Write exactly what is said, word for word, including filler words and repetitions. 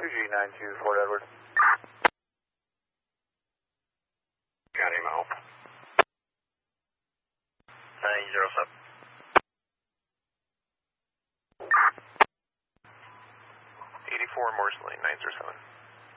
two G nine two Fort Edward. Got him out. nine zero seven. eighty-four Morse Lane, nine zero seven.